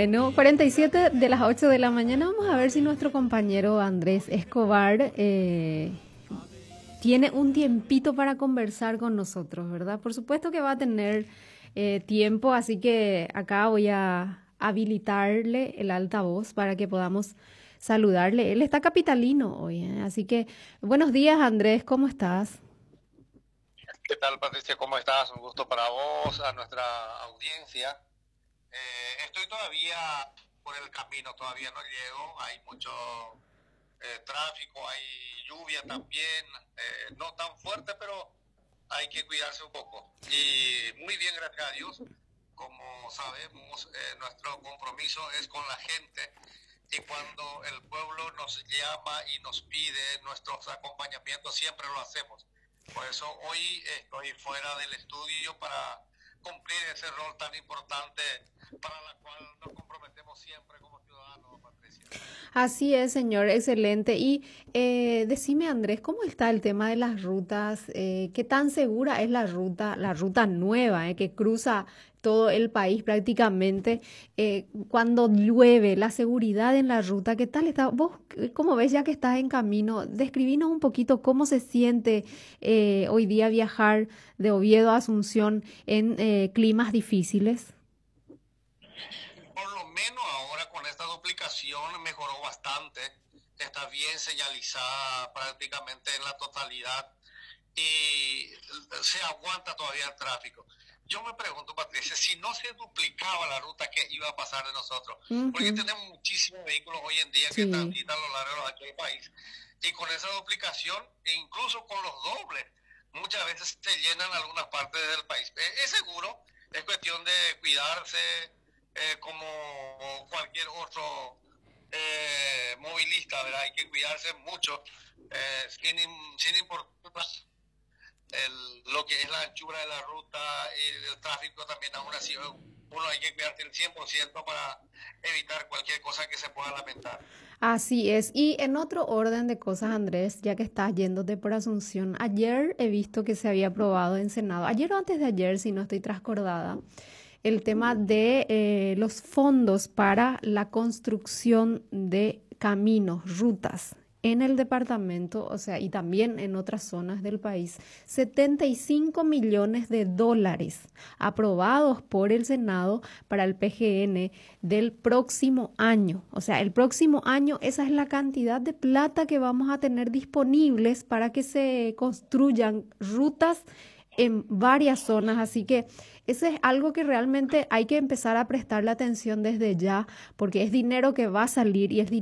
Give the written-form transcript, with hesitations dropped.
Bueno, 47 de las 8 de la mañana. Vamos a ver si nuestro compañero Andrés Escobar tiene un tiempito para conversar con nosotros, ¿verdad? Por supuesto que va a tener tiempo, así que acá voy a habilitarle el altavoz para que podamos saludarle. Él está capitalino hoy, ¿eh? Así que buenos días, Andrés, ¿cómo estás? ¿Qué tal, Patricia? ¿Cómo estás? Un gusto para vos, a nuestra audiencia. Estoy todavía por el camino, todavía no llego. Hay mucho tráfico, hay lluvia también, no tan fuerte, pero hay que cuidarse un poco. Y muy bien, gracias a Dios. Como sabemos, nuestro compromiso es con la gente y cuando el pueblo nos llama y nos pide nuestros acompañamientos, siempre lo hacemos. Por eso hoy estoy fuera del estudio para cumplir ese rol tan importante para la cual nos comprometemos siempre como ciudadanos, Patricia. Así es, señor, excelente. Y decime, Andrés, ¿cómo está el tema de las rutas? ¿Qué tan segura es la ruta nueva, que cruza todo el país prácticamente? Cuando llueve, la seguridad en la ruta, ¿qué tal está? Vos, ¿cómo ves ya que estás en camino? Describinos un poquito cómo se siente hoy día viajar de Oviedo a Asunción en climas difíciles. Por lo menos ahora con esta duplicación mejoró bastante, está bien señalizada prácticamente en la totalidad y se aguanta todavía el tráfico. Yo me pregunto, Patricia, si no se duplicaba la ruta, ¿qué iba a pasar de nosotros? Porque Ujú, tenemos muchísimos vehículos hoy en día que sí. transitan a lo largo de aquel país. Y con esa duplicación, e incluso con los dobles, muchas veces se llenan algunas partes del país. Es seguro, es cuestión de cuidarse como cualquier otro movilista, ¿verdad? Hay que cuidarse mucho, sin importar lo que es la anchura de la ruta y el tráfico también, aún así uno hay que cuidarse el 100% para evitar cualquier cosa que se pueda lamentar. Así es. Y en otro orden de cosas, Andrés, ya que estás yéndote por Asunción, ayer he visto que se había aprobado en Senado, ayer o antes de ayer, si no estoy trascordada, el tema de los fondos para la construcción de caminos, rutas en el departamento, o sea, y también en otras zonas del país, 75 millones de dólares aprobados por el Senado para el PGN del próximo año. O sea, el próximo año esa es la cantidad de plata que vamos a tener disponibles para que se construyan rutas en varias zonas. Así que eso es algo que realmente hay que empezar a prestarle atención desde ya, porque es dinero que va a salir y es